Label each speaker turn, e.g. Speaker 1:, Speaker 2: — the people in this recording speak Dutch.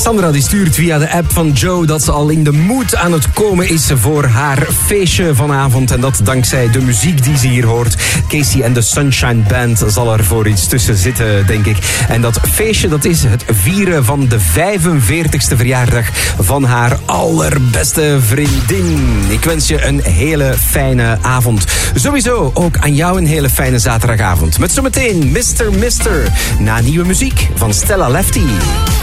Speaker 1: Sandra die stuurt via de app van Joe dat ze al in de mood aan het komen is voor haar feestje vanavond. En dat dankzij de muziek die ze hier hoort. Casey en de Sunshine Band zal er voor iets tussen zitten, denk ik. En dat feestje, dat is het vieren van de 45ste verjaardag van haar allerbeste vriendin. Ik wens je een hele fijne avond. Sowieso ook aan jou een hele fijne zaterdagavond. Met zometeen Mr. Na nieuwe muziek van Stella Lefty.